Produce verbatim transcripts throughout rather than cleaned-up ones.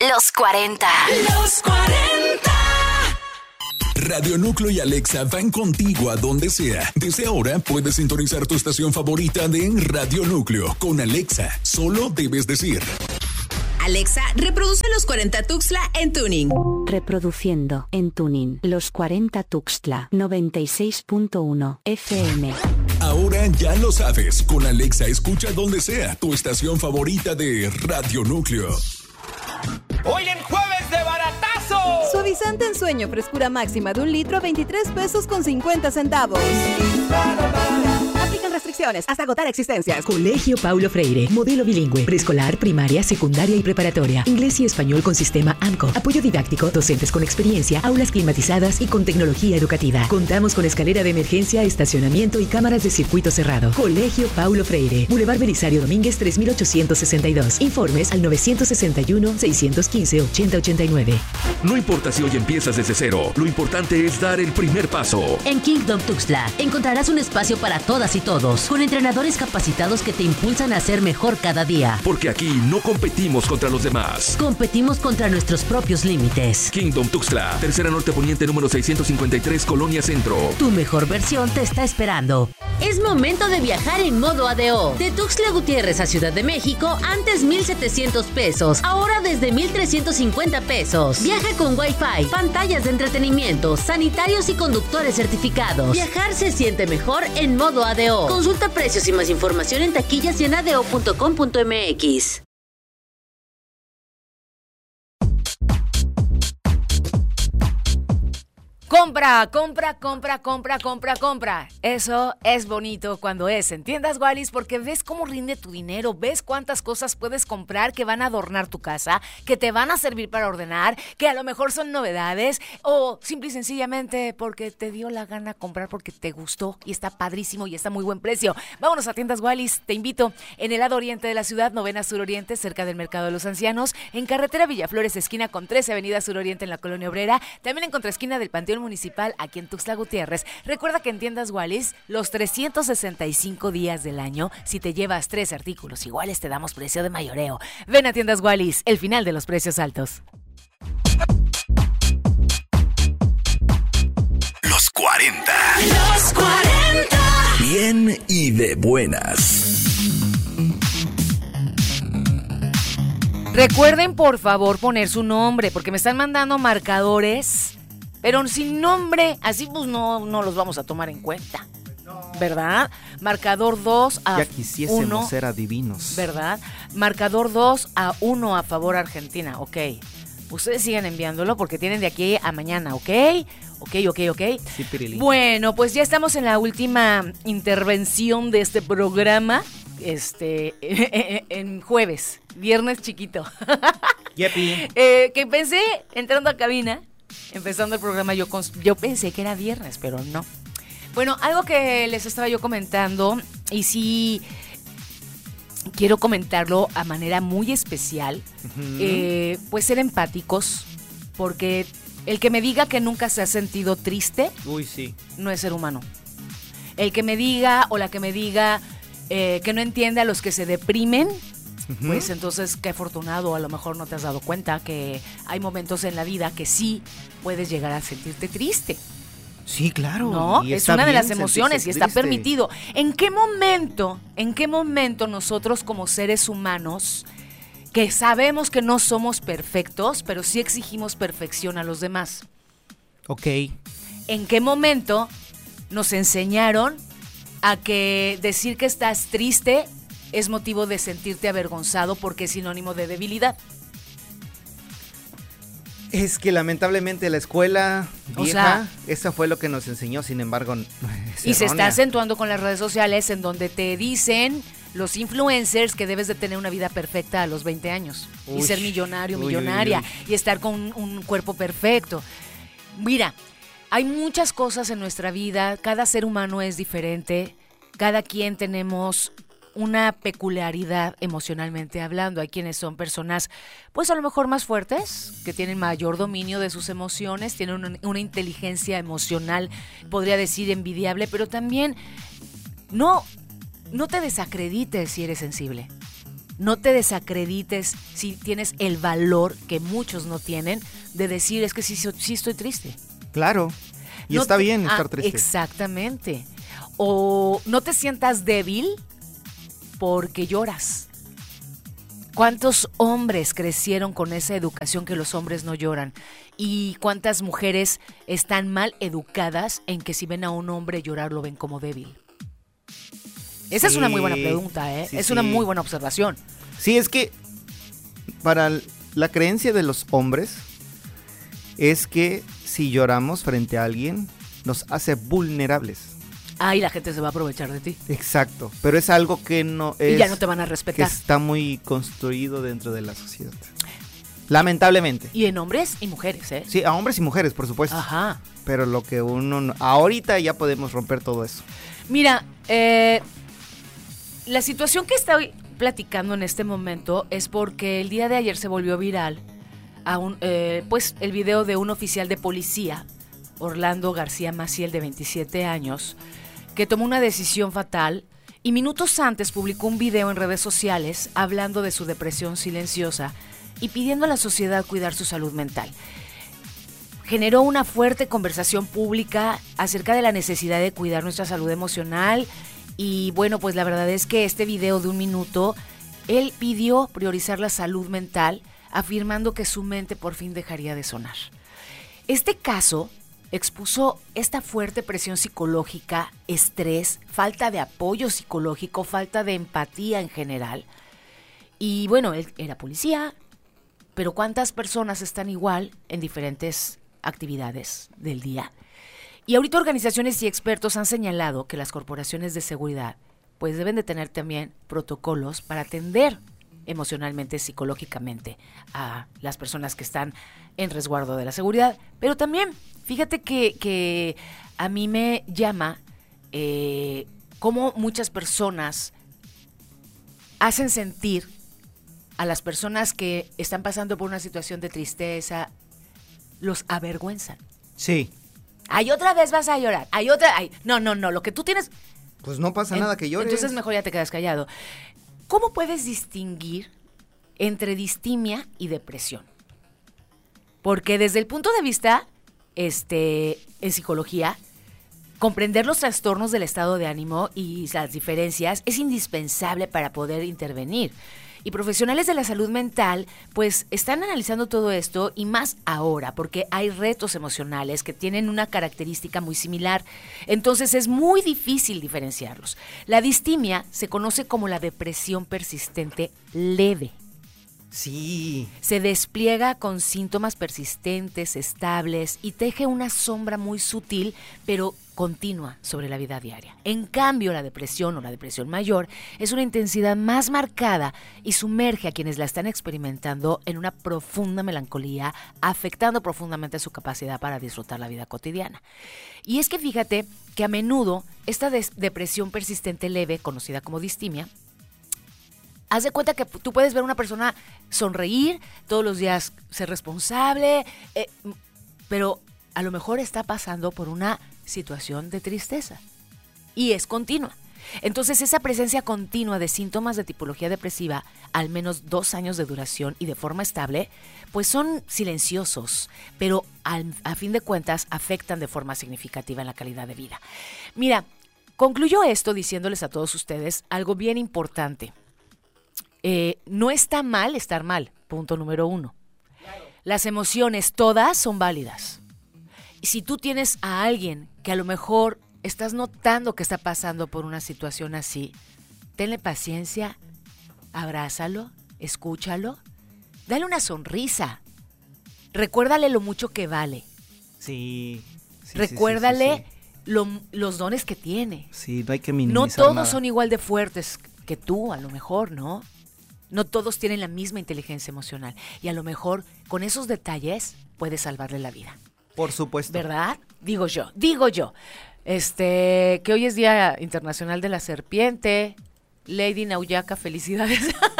Los cuarenta. Los cuarenta. Radio Núcleo y Alexa van contigo a donde sea. Desde ahora puedes sintonizar tu estación favorita de Radio Núcleo. Con Alexa, solo debes decir: Alexa, reproduce Los cuarenta Tuxtla en tuning. Reproduciendo en tuning Los cuarenta Tuxtla noventa y seis punto uno F M. Ahora ya lo sabes. Con Alexa escucha donde sea tu estación favorita de Radio Núcleo. Hoy en jueves de baratazo. Suavizante en sueño, frescura máxima de un litro, veintitrés pesos con cincuenta centavos. Aplican restricciones hasta agotar existencias. Colegio Paulo Freire, modelo bilingüe, preescolar, primaria, secundaria y preparatoria. Inglés y español con sistema A M C O. Apoyo didáctico, docentes con experiencia, aulas climatizadas y con tecnología educativa. Contamos con escalera de emergencia, estacionamiento y cámaras de circuito cerrado. Colegio Paulo Freire, Boulevard Belisario Domínguez tres mil ochocientos sesenta y dos. Informes al novecientos sesenta y uno, seiscientos quince, ochenta ochenta y nueve. No importa si hoy empiezas desde cero, lo importante es dar el primer paso. En Kingdom Tuxtla encontrarás un espacio para todas y todos, con entrenadores capacitados que te impulsan a ser mejor cada día. Porque aquí no competimos contra los demás. Competimos contra nuestros propios límites. Kingdom Tuxtla, Tercera Norte Poniente número seiscientos cincuenta y tres, Colonia Centro. Tu mejor versión te está esperando. Es momento de viajar en modo A D O. De Tuxtla Gutiérrez a Ciudad de México, antes mil setecientos pesos, ahora desde mil trescientos cincuenta pesos. Viaja con Wi-Fi, pantallas de entretenimiento, sanitarios y conductores certificados. Viajar se siente mejor en modo A D O. Consulta precios y más información en taquillas y en adeo punto com punto m x. Compra, compra, compra, compra, compra, compra. Eso es bonito cuando es en Tiendas Wallis, porque ves cómo rinde tu dinero, ves cuántas cosas puedes comprar que van a adornar tu casa, que te van a servir para ordenar, que a lo mejor son novedades, o simple y sencillamente porque te dio la gana comprar porque te gustó y está padrísimo y está a muy buen precio. Vámonos a Tiendas Wallis, te invito en el lado oriente de la ciudad, novena suroriente, cerca del Mercado de los Ancianos, en carretera Villaflores, esquina con trece, avenida suroriente en la Colonia Obrera, también en contraesquina del Panteón Municipal aquí en Tuxtla Gutiérrez. Recuerda que en Tiendas Wallis, los trescientos sesenta y cinco días del año, si te llevas tres artículos iguales, te damos precio de mayoreo. Ven a Tiendas Wallis, el final de los precios altos. Los cuarenta. Los cuarenta. Bien y de buenas. Recuerden, por favor, poner su nombre, porque me están mandando marcadores, pero sin nombre, así pues no, no los vamos a tomar en cuenta, ¿verdad? Marcador dos a uno. Ya quisiésemos ser adivinos. ¿Verdad? Marcador dos a uno a favor Argentina, ok. Ustedes sigan enviándolo porque tienen de aquí a mañana, ¿ok? Ok, ok, ok. Sí, Pirili. Bueno, pues ya estamos en la última intervención de este programa, este, en jueves, viernes chiquito. Yepi. eh, que pensé, entrando a cabina, empezando el programa, yo, yo pensé que era viernes, pero no. Bueno, algo que les estaba yo comentando, y sí quiero comentarlo a manera muy especial, uh-huh. eh, pues ser empáticos, porque el que me diga que nunca se ha sentido triste, uy, sí, no es ser humano. El que me diga o la que me diga eh, que no entiende a los que se deprimen, uh-huh. pues entonces qué afortunado, a lo mejor no te has dado cuenta que hay momentos en la vida que sí puedes llegar a sentirte triste. Sí, claro. No, y es una de las bien emociones y está triste. permitido. ¿En qué momento, en qué momento nosotros como seres humanos, que sabemos que no somos perfectos, pero sí exigimos perfección a los demás? Ok. ¿En qué momento nos enseñaron a que decir que estás triste es motivo de sentirte avergonzado porque es sinónimo de debilidad? Es que lamentablemente la escuela vieja, o sea, esa fue lo que nos enseñó, sin embargo, es y errónea. Se está acentuando con las redes sociales en donde te dicen los influencers que debes de tener una vida perfecta a los veinte años uy, y ser millonario, uy, millonaria uy, uy. y estar con un, un cuerpo perfecto. Mira, hay muchas cosas en nuestra vida, cada ser humano es diferente, cada quien tenemos una peculiaridad emocionalmente hablando. Hay quienes son personas, pues a lo mejor más fuertes, que tienen mayor dominio de sus emociones, tienen una, una inteligencia emocional, podría decir envidiable, pero también no, no te desacredites si eres sensible. No te desacredites si tienes el valor que muchos no tienen de decir, es que sí, sí estoy triste. Claro, y no está te, bien estar ah, triste. Exactamente. O no te sientas débil porque lloras. ¿Cuántos hombres crecieron con esa educación que los hombres no lloran? ¿Y cuántas mujeres están mal educadas en que si ven a un hombre llorar lo ven como débil? Esa sí, es una muy buena pregunta, ¿eh? Sí, es sí. una muy buena observación. Sí, es que para la creencia de los hombres es que si lloramos frente a alguien nos hace vulnerables. Ah, y la gente se va a aprovechar de ti. Exacto, pero es algo que no es... Y ya no te van a respetar. Que está muy construido dentro de la sociedad. Lamentablemente. Y en hombres y mujeres, ¿eh? Sí, a hombres y mujeres, por supuesto. Ajá. Pero lo que uno... Ahorita ya podemos romper todo eso. Mira, eh... la situación que estoy platicando en este momento es porque el día de ayer se volvió viral a un, eh, pues el video de un oficial de policía, Orlando García Maciel, de veintisiete años, que tomó una decisión fatal y minutos antes publicó un video en redes sociales hablando de su depresión silenciosa y pidiendo a la sociedad cuidar su salud mental. Generó una fuerte conversación pública acerca de la necesidad de cuidar nuestra salud emocional. Y bueno, pues la verdad es que este video de un minuto, él pidió priorizar la salud mental, afirmando que su mente por fin dejaría de sonar. Este caso expuso esta fuerte presión psicológica, estrés, falta de apoyo psicológico, falta de empatía en general. Y bueno, él era policía, pero ¿cuántas personas están igual en diferentes actividades del día? Y ahorita organizaciones y expertos han señalado que las corporaciones de seguridad pues deben de tener también protocolos para atender emocionalmente, psicológicamente a las personas que están en resguardo de la seguridad. Pero también, fíjate que, que a mí me llama eh, cómo muchas personas hacen sentir a las personas que están pasando por una situación de tristeza, los avergüenzan. Sí. Ay, otra vez vas a llorar. Ay, otra. Ay, no, no, no. Lo que tú tienes. Pues no pasa en, nada que llores. Entonces mejor ya te quedas callado. ¿Cómo puedes distinguir entre distimia y depresión? Porque desde el punto de vista, este, en psicología, comprender los trastornos del estado de ánimo y las diferencias es indispensable para poder intervenir. Y profesionales de la salud mental, pues, están analizando todo esto y más ahora, porque hay retos emocionales que tienen una característica muy similar. Entonces, es muy difícil diferenciarlos. La distimia se conoce como la depresión persistente leve. Sí. Se despliega con síntomas persistentes, estables y teje una sombra muy sutil, pero continua sobre la vida diaria. En cambio, la depresión o la depresión mayor es una intensidad más marcada y sumerge a quienes la están experimentando en una profunda melancolía, afectando profundamente su capacidad para disfrutar la vida cotidiana. Y es que fíjate que a menudo esta des- depresión persistente leve, conocida como distimia, haz de cuenta que tú puedes ver a una persona sonreír, todos los días ser responsable, eh, pero a lo mejor está pasando por una situación de tristeza y es continua. Entonces, esa presencia continua de síntomas de tipología depresiva, al menos dos años de duración y de forma estable, pues son silenciosos, pero al, a fin de cuentas afectan de forma significativa en la calidad de vida. Mira, concluyo esto diciéndoles a todos ustedes algo bien importante. Eh, no está mal estar mal, punto número uno. Las emociones todas son válidas. Y si tú tienes a alguien que a lo mejor estás notando que está pasando por una situación así, tenle paciencia, abrázalo, escúchalo, dale una sonrisa, recuérdale lo mucho que vale. Sí. sí Recuérdale sí, sí, sí. Lo, los dones que tiene. Sí, no hay que minimizar No todos nada. son igual de fuertes que tú, a lo mejor, ¿no? No todos tienen la misma inteligencia emocional. Y a lo mejor con esos detalles puedes salvarle la vida. Por supuesto. ¿Verdad? Digo yo, digo yo. Este, que hoy es Día Internacional de la Serpiente. Lady Nauyaka, felicidades.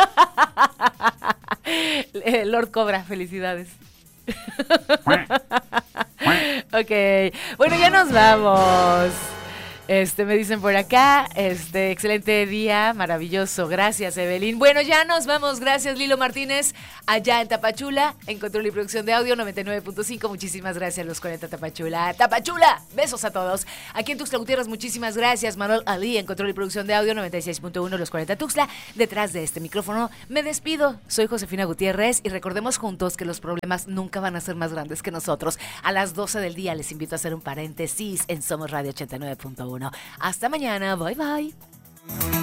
Lord Cobra, felicidades. Ok, bueno, ya nos vamos. Este, me dicen por acá, este, excelente día, maravilloso, gracias Evelyn. Bueno, ya nos vamos, gracias Lilo Martínez, allá en Tapachula, en control y producción de audio noventa y nueve punto cinco, muchísimas gracias los cuarenta Tapachula. Tapachula, besos a todos. Aquí en Tuxtla Gutiérrez, muchísimas gracias Manuel Ali, en control y producción de audio noventa y seis punto uno, los cuarenta Tuxtla. Detrás de este micrófono me despido, soy Josefina Gutiérrez y recordemos juntos que los problemas nunca van a ser más grandes que nosotros. A las doce del día les invito a hacer un paréntesis en Somos Radio ochenta y nueve punto uno. Hasta mañana, bye bye.